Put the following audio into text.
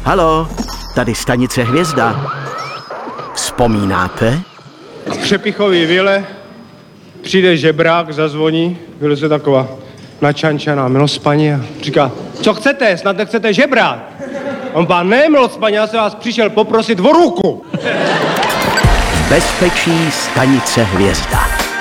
Halo, tady stanice Hvězda. Vzpomínáte? V Přepichový vile přijde žebrák, zazvoní, vyleze taková načančaná milospaní a říká, co chcete, snad nechcete žebrák? On pán, ne milospaní, já se vás přišel poprosit o ruku. V bezpečí stanice Hvězda.